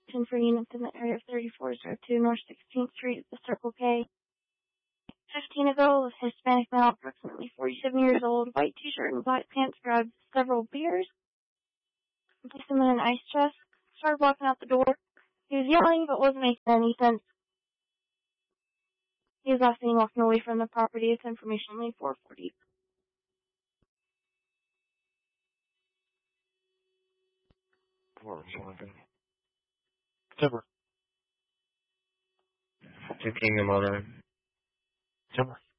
10 for units in the area of 3402 North 16th Street at the Circle K. 15 ago, a Hispanic male, approximately 47 years old, white t-shirt and black pants, grabbed several beers and placed them in an ice chest, started walking out the door. He was yelling, but wasn't making any sense. He was last seen walking away from the property. It's information only 440. Timber. 2 Kingdom Motor. Timber.